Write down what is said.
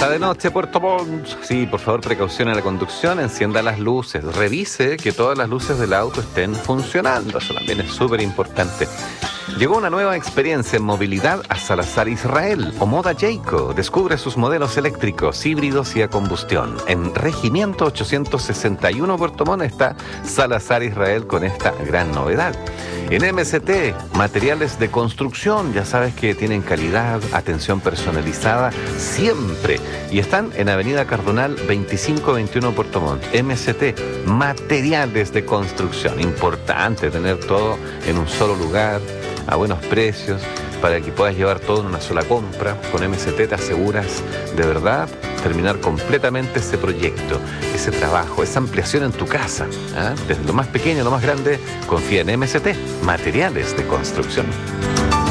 Pasa de noche, Puerto Montt. Sí, por favor, precaución en la conducción, encienda las luces, revise que todas las luces del auto estén funcionando, eso también es súper importante. Llegó una nueva experiencia en movilidad a Salazar Israel, Omoda Jayco. Descubre sus modelos eléctricos, híbridos y a combustión. En Regimiento 861 Puerto Montt está Salazar Israel con esta gran novedad. En MST, materiales de construcción, ya sabes que tienen calidad, atención personalizada, siempre. Y están en Avenida Cardonal 2521 Puerto Montt. MST, materiales de construcción. Importante tener todo en un solo lugar, a buenos precios, para que puedas llevar todo en una sola compra. Con MST te aseguras de verdad terminar completamente ese proyecto, ese trabajo, esa ampliación en tu casa, ¿eh? Desde lo más pequeño a lo más grande, confía en MST, materiales de construcción.